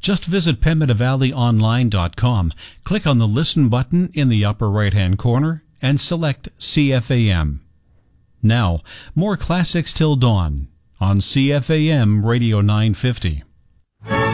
Just visit PemidavalleyOnline.com, click on the Listen button in the upper right-hand corner, and select CFAM. Now, more Classics Till Dawn on CFAM Radio 950.